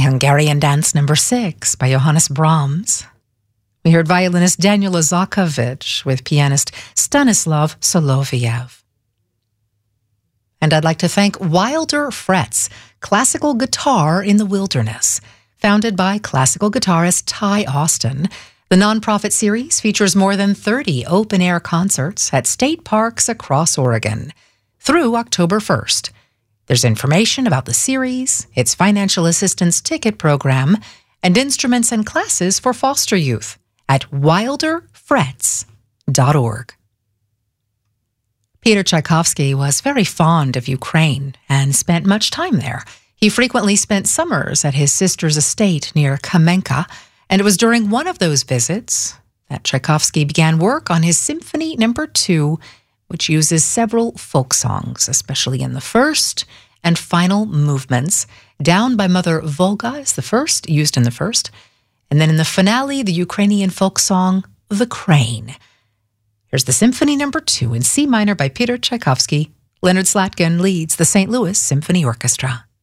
Hungarian Dance No. 6 by Johannes Brahms. We heard violinist Daniel Lazakovich with pianist Stanislav Soloviev. And I'd like to thank Wilder Frets, classical guitar in the wilderness. Founded by classical guitarist Ty Austin, the nonprofit series features more than 30 open-air concerts at state parks across Oregon through October 1st. There's information about the series, its financial assistance ticket program, and instruments and classes for foster youth at wilderfrets.org. Peter Tchaikovsky was very fond of Ukraine and spent much time there. He frequently spent summers at his sister's estate near Kamenka, and it was during one of those visits that Tchaikovsky began work on his Symphony No. 2, which uses several folk songs, especially in the first and final movements. Down by Mother Volga is the first, used in the first, and then in the finale, the Ukrainian folk song, The Crane. Here's the Symphony No. 2 in C minor by Peter Tchaikovsky. Leonard Slatkin leads the St. Louis Symphony Orchestra.